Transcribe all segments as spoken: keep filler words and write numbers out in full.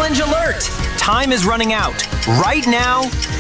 Challenge alert! Time is running out. Right now,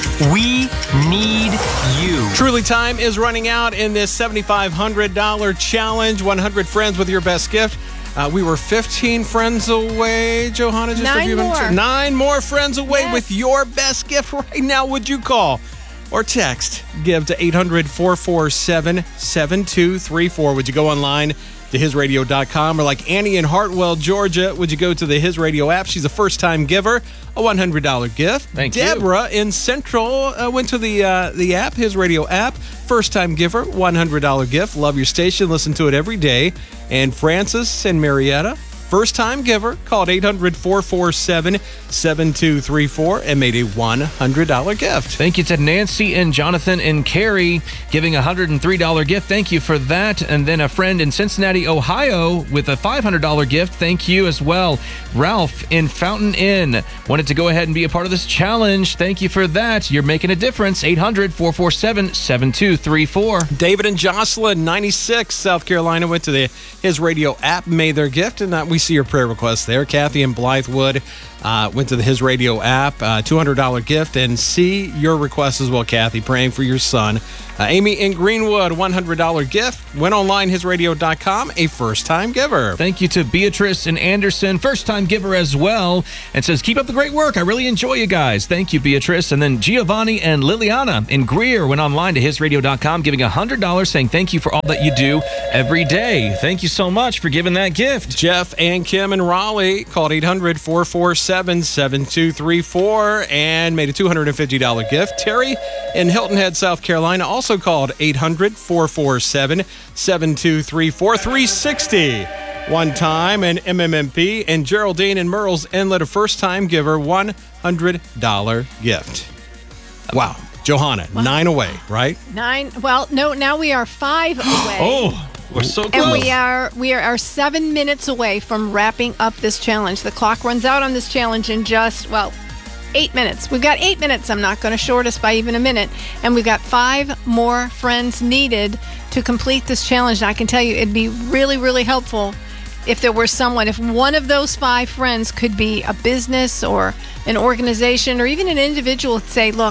we need you. Truly, time is running out in this seven thousand five hundred dollars challenge. one hundred friends with your best gift. Uh, we were fifteen friends away, Johanna, just Nine a few minutes more. Nine more friends away Yes. with your best gift right now. Would you call or text give to eight hundred, four four seven, seven two three four? Would you go online to his radio dot com, or like Annie in Hartwell, Georgia, would you go to the His Radio app? She's a first-time giver, a one hundred dollars gift. Thank you. Deborah in Central uh, went to the uh, the app, His Radio app, first-time giver, one hundred dollars gift. Love your station, listen to it every day. And Francis in Marietta, first-time giver, called eight hundred, four four seven, seven two three four and made a one hundred dollars gift. Thank you to Nancy and Jonathan and Carrie giving a one hundred three dollars gift. Thank you for that. And then a friend in Cincinnati, Ohio with a five hundred dollars gift. Thank you as well. Ralph in Fountain Inn wanted to go ahead and be a part of this challenge. Thank you for that. You're making a difference. eight hundred, four four seven, seven two three four. David and Jocelyn, ninety-six, South Carolina, went to the His Radio app, made their gift, and uh, we see your prayer requests there. Kathy in Blythewood uh, went to the His Radio app, uh, two hundred dollars gift, and see your request as well, Kathy, praying for your son. Uh, Amy in Greenwood, one hundred dollars gift, went online, his radio dot com, a first-time giver. Thank you to Beatrice and Anderson, first-time giver as well, and says, keep up the great work. I really enjoy you guys. Thank you, Beatrice. And then Giovanni and Liliana in Greer went online to his radio dot com, giving one hundred dollars, saying thank you for all that you do every day. Thank you so much for giving that gift. Jeff and Kim in Raleigh called eight hundred, four four seven, seven two three four and made a two hundred fifty dollars gift. Terry in Hilton Head, South Carolina, also called eight hundred, four four seven, seven two three four. three sixty one time, and M M M P and Geraldine in Merle's Inlet, a first-time giver, one hundred dollars gift. Wow. Johanna, Wow. nine away, right? Nine. Well, no, now we are five away. Oh, we're so close. And we are we are, are seven minutes away from wrapping up this challenge. The clock runs out on this challenge in just, well, eight minutes. We've got eight minutes. I'm not going to short us by even a minute. And we've got five more friends needed to complete this challenge. And I can tell you it'd be really, really helpful if there were someone, if one of those five friends could be a business or an organization or even an individual, say, look,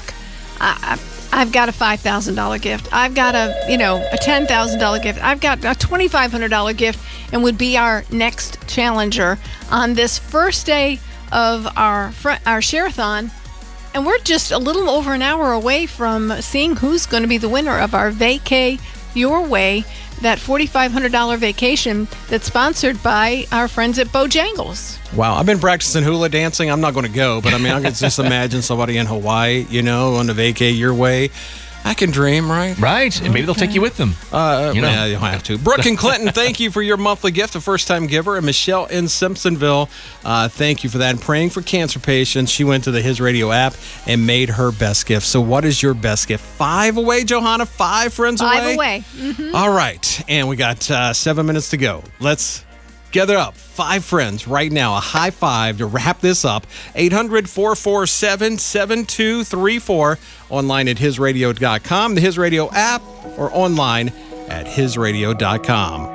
I, I, I've got a five thousand dollars gift. I've got a, you know, a ten thousand dollars gift. I've got a twenty-five hundred dollars gift, and would be our next challenger on this first day of our fr- our share-a-thon. And we're just a little over an hour away from seeing who's going to be the winner of our Vacay Your Way, that four thousand five hundred dollars vacation that's sponsored by our friends at Bojangles. Wow, I've been practicing hula dancing. I'm not going to go, but I mean, I can just imagine somebody in Hawaii, you know, on the Vacay Your Way. I can dream, right? Right, and maybe they'll take you with them. Uh, You know. yeah, you don't have to. Brooke and Clinton, thank you for your monthly gift, a first-time giver. And Michelle in Simpsonville, uh, thank you for that. And praying for cancer patients. She went to the His Radio app and made her best gift. So what is your best gift? Five away, Johanna? Five friends away? Five away. Mm-hmm. All right, and we got uh, seven minutes to go. Let's gather up five friends right now. A high five to wrap this up. eight hundred, four four seven, seven two three four. Online at his radio dot com, the His Radio app, or online at his radio dot com.